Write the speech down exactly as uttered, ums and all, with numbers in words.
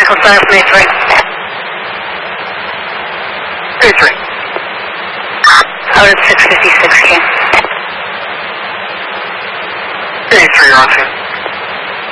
Vehicles there from A three. A three. Out of six fifty-six K. A three, you're on scene.